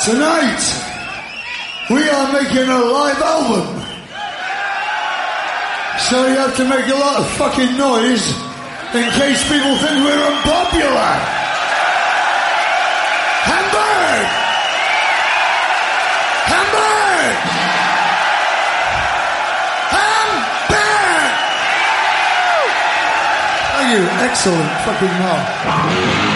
Tonight, we are making a live album. So you have to make a lot of fucking noise in case people think we're unpopular. Hamburg! Hamburg! Hamburg! Thank you. Excellent fucking mark.